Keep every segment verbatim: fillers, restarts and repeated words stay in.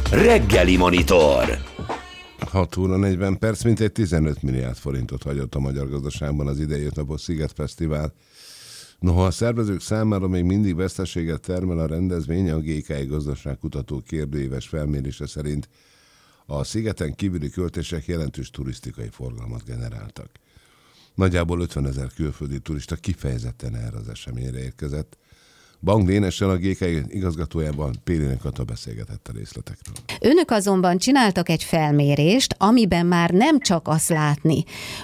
Reggeli Monitor. hat óra negyven perc, mintegy tizenöt milliárd forintot hagyott a magyar gazdaságban az idei ötnapos Szigetfesztivál. Noha a szervezők számára még mindig veszteséget termel a rendezvény, a gé ká i gazdaságkutató kérdőíves felmérése szerint a szigeten kívüli költések jelentős turisztikai forgalmat generáltak. Nagyjából ötvenezer külföldi turista kifejezetten erre az eseményre érkezett. Bank Dénessel, a gé ká i igazgatójában Pélinen Kata beszélgetett a részletekről. Önök azonban csináltak egy felmérést, amiben már nem csak azt látni,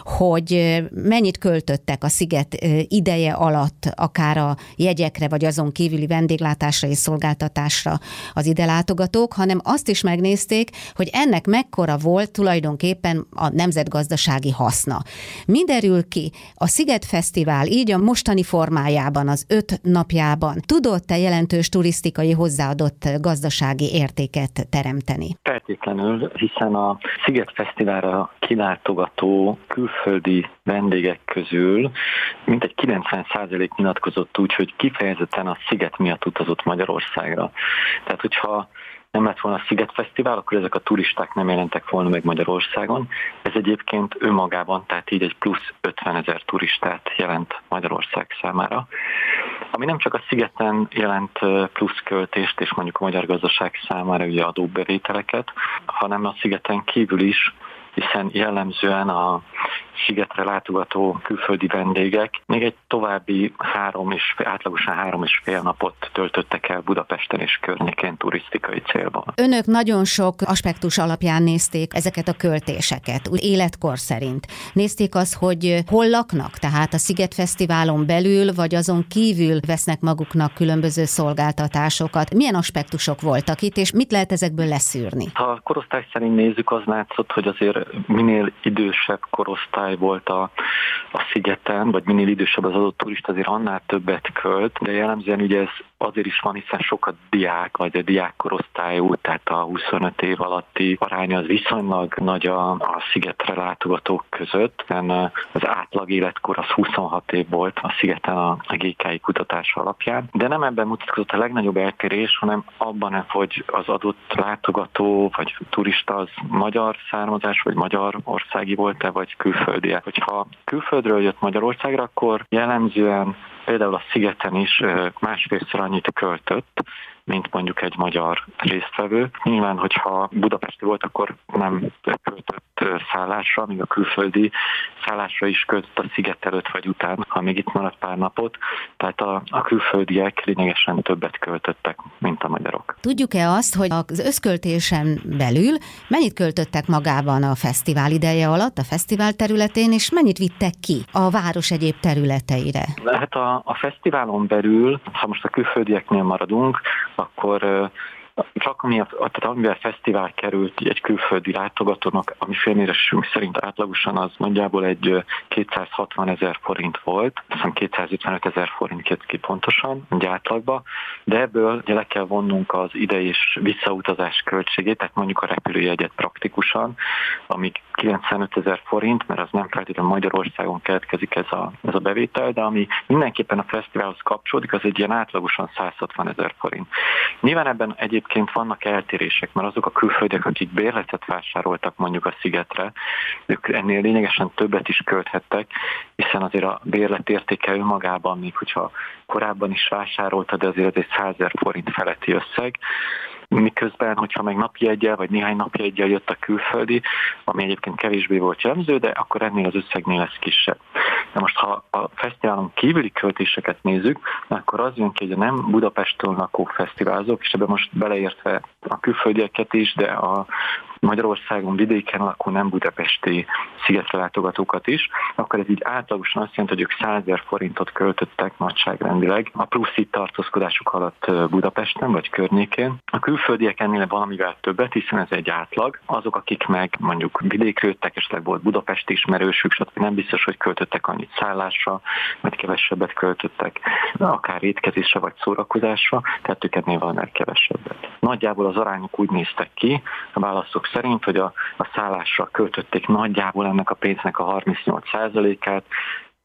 hogy mennyit költöttek a sziget ideje alatt, akár a jegyekre, vagy azon kívüli vendéglátásra és szolgáltatásra az ide látogatók, hanem azt is megnézték, hogy ennek mekkora volt tulajdonképpen a nemzetgazdasági haszna. Mi derül ki? A Szigetfesztivál így a mostani formájában, az öt napjában tudott-e jelentős turisztikai hozzáadott gazdasági értéket teremteni? Feltétlenül, hiszen a Szigetfesztiválra kilátogató külföldi vendégek közül mintegy kilencven százalék nyilatkozott úgy, hogy kifejezetten a sziget miatt utazott Magyarországra. Tehát, hogyha nem lett volna a Szigetfesztivál, akkor ezek a turisták nem jelentek volna meg Magyarországon. Ez egyébként önmagában, tehát így egy plusz ötvenezer turistát jelent Magyarország számára. Ami nem csak a szigeten jelent plusz költést, és mondjuk a magyar gazdaság számára ugye adóbevételeket, hanem a szigeten kívül is, hiszen jellemzően a szigetre látogató külföldi vendégek még egy további három és átlagosan három és fél napot töltöttek el Budapesten és környékén turisztikai célban. Önök nagyon sok aspektus alapján nézték ezeket a költéseket, életkor szerint. Nézték azt, hogy hol laknak, tehát a Szigetfesztiválon belül, vagy azon kívül vesznek maguknak különböző szolgáltatásokat. Milyen aspektusok voltak itt, és mit lehet ezekből leszűrni? Ha a korosztály szerint nézzük, az látszott, hogy azért minél idősebb korosztály volt a, a szigeten, vagy minél idősebb az adott turista, azért annál többet költ, de jellemzően ugye ez azért is van, hiszen sokat diák, vagy a diákkorosztályú, tehát a huszonöt év alatti aránya az viszonylag nagy a, a szigetre látogatók között, hiszen az átlag életkor az huszonhat év volt a szigeten a, a gé ká i kutatása alapján. De nem ebben mutatkozott a legnagyobb eltérés, hanem abban, hogy az adott látogató, vagy turista az magyar származás, vagy magyar országi volt-e, vagy külföldi. Hogyha külföldről jött Magyarországra, akkor jellemzően például a szigeten is másfélszer annyit költött, mint mondjuk egy magyar résztvevő. Nyilván, hogyha budapesti volt, akkor nem költött szállásra, míg a külföldi szállásra is költött a sziget előtt vagy után, ha még itt maradt pár napot. Tehát a, a külföldiek lényegesen többet költöttek, mint a magyarok. Tudjuk-e azt, hogy az összköltésen belül mennyit költöttek magában a fesztivál ideje alatt, a fesztivál területén, és mennyit vittek ki a város egyéb területeire? Hát a, a fesztiválon belül, ha most a külföldieknél maradunk, akkor csak ami a, tehát amivel fesztivál került egy külföldi látogatónak, ami félmérésünk szerint átlagosan az nagyjából egy kétszázhatvan ezer forint volt, hiszem kétszázötvenöt ezer forint jött ki pontosan, egy átlagba, de ebből le kell vonnunk az ide- és visszautazás költségét, tehát mondjuk a repülőjegyet praktikusan, ami kilencvenöt ezer forint, mert az nem feltétlenül Magyarországon keletkezik ez a, ez a bevétel, de ami mindenképpen a fesztiválhoz kapcsolódik, az egy ilyen átlagosan százhatvan ezer forint. Nyilván ebben egyébként vannak eltérések, mert azok a külföldiek, akik bérletet vásároltak mondjuk a szigetre, ők ennél lényegesen többet is költhettek, hiszen azért a bérlet értéke önmagában, még hogyha korábban is vásárolta, de azért ez egy százezer forint feletti összeg. Miközben, hogyha meg napi eggyel, vagy néhány napi eggyel jött a külföldi, ami egyébként kevésbé volt jellemző, de akkor ennél az összegnél lesz kisebb. De most, ha a fesztiválon kívüli költéseket nézzük, akkor az jön ki, hogy a nem Budapesttől lakó fesztiválozók, és ebben most beleértve a külföldieket is, de a Magyarországon vidéken lakó nem budapesti szigetre látogatókat is, akkor ez így átlagosan azt jelenti, hogy ők százezer forintot költöttek nagyságrendileg a plusz itt tartózkodásuk alatt Budapesten vagy környékén. A külföldiek ennél valamivel többet, hiszen ez egy átlag. Azok, akik meg mondjuk vidékről jöttek, esetleg volt budapesti ismerősük, stb. Nem biztos, hogy költöttek annyit szállásra, vagy kevesebbet költöttek akár étkezésre vagy szórakozásra, tehát ők ennél valamivel kevesebbet. Nagyjából az arányok úgy néztek ki, a válaszok szerint, hogy a, a szállásra költötték nagyjából ennek a pénznek a harmincnyolc százalékát,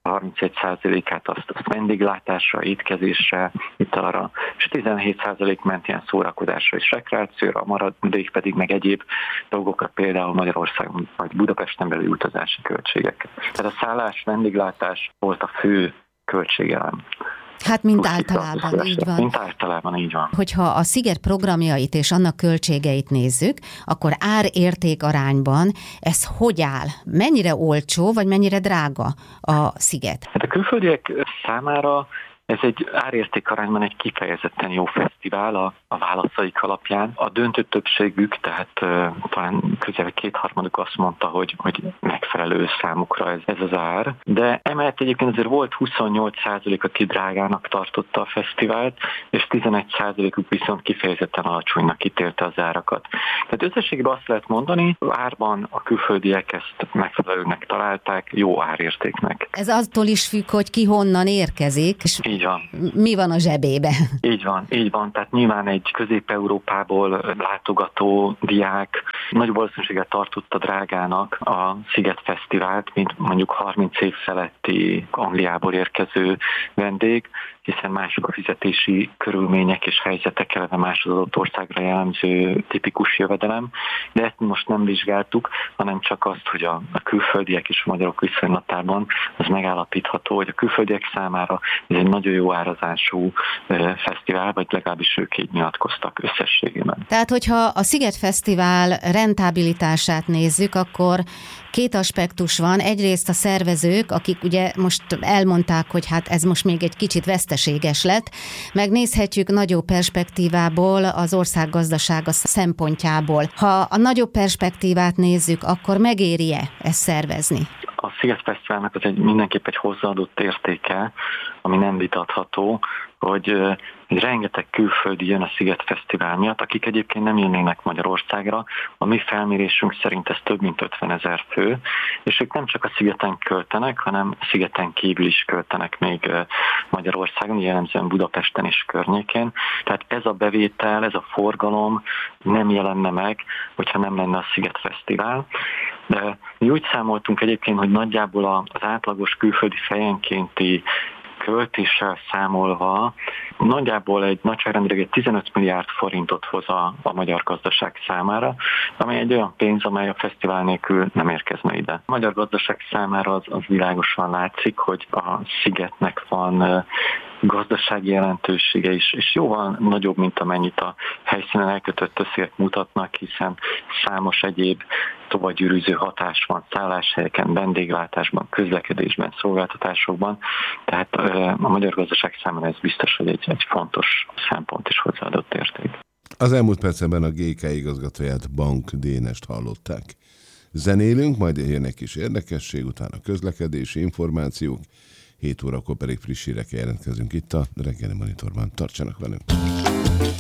harmincegy százalékát azt, azt vendéglátásra, étkezésre, italra, és tizenhét százalék ment ilyen szórakozásra és rekreációra, a maradék pedig meg egyéb dolgokra, például Magyarországon vagy Budapesten belül utazási költségek. Tehát a szállás, vendéglátás volt a fő költségelem. Hát, mint általában, így van. Mint általában, így van. Hogyha a sziget programjait és annak költségeit nézzük, akkor ár-érték arányban ez hogy áll? Mennyire olcsó, vagy mennyire drága a sziget? Hát a külföldiek számára ez egy árérték arányban egy kifejezetten jó fesztivál a, a válaszaik alapján. A döntő többségük, tehát uh, talán közel kétharmaduk azt mondta, hogy, hogy megfelelő számukra ez, ez az ár. De emellett egyébként azért volt huszonnyolc százalék, aki drágának tartotta a fesztivált, és tizenegy százalékuk viszont kifejezetten alacsonynak ítélte az árakat. Tehát összességében azt lehet mondani, árban a külföldiek ezt megfelelőnek találták, jó árértéknek. Ez attól is függ, hogy ki honnan érkezik, és így van. Mi van a zsebébe? Így van, így van. Tehát nyilván egy Közép-Európából látogató diák nagy valószínűséggel tartotta drágának a Sziget Fesztivált, mint mondjuk harminc év feletti Angliából érkező vendég, hiszen mások a fizetési körülmények és helyzetek, eleve más az adott országra jellemző tipikus jövedelem, de ezt most nem vizsgáltuk, hanem csak azt, hogy a, a külföldiek és a magyarok viszonylatában az megállapítható, hogy a külföldiek számára ez egy nagyon jó árazású e, fesztivál, vagy legalábbis ők így nyilatkoztak összességében. Tehát, hogyha a Sziget Fesztivál rentábilitását nézzük, akkor két aspektus van. Egyrészt a szervezők, akik ugye most elmondták, hogy hát ez most még egy kicsit veszteséges lett, megnézhetjük nagyobb perspektívából az ország gazdasága szempontjából. Ha a nagyobb perspektívát nézzük, akkor megéri-e ezt szervezni? A Sziget Fesztiválnak az egy, mindenképp egy hozzáadott értéke, ami nem vitatható, hogy egy rengeteg külföldi jön a Sziget Fesztivál miatt, akik egyébként nem jönnének Magyarországra. A mi felmérésünk szerint ez több mint ötvenezer fő, és ők nem csak a szigeten költenek, hanem a szigeten kívül is költenek még Magyarországon, jellemzően Budapesten és környékén. Tehát ez a bevétel, ez a forgalom nem jelenne meg, hogyha nem lenne a Sziget Fesztivál. De mi úgy számoltunk egyébként, hogy nagyjából az átlagos külföldi fejenkénti költéssel számolva nagyjából egy nagyságrendileg egy tizenöt milliárd forintot hoz a, a magyar gazdaság számára, ami egy olyan pénz, amely a fesztivál nélkül nem érkezne ide. A magyar gazdaság számára az, az világosan látszik, hogy a szigetnek van gazdasági jelentősége is, és jóval nagyobb, mint amennyit a helyszínen elkötött összegek mutatnak, hiszen számos egyéb tovagyűrűző hatás van szálláshelyeken, vendéglátásban, közlekedésben, szolgáltatásokban, tehát a magyar gazdaság számára ez biztos, hogy egy, egy fontos szempont és hozzáadott érték. Az elmúlt percben a gé ká igazgatóját, Bank Dénest hallották. Zenélünk, majd jön egy kis érdekesség, utána közlekedési információk, hét órakor pedig friss hírekkel jelentkezünk itt a Reggeli Monitorban. Tartsanak velünk!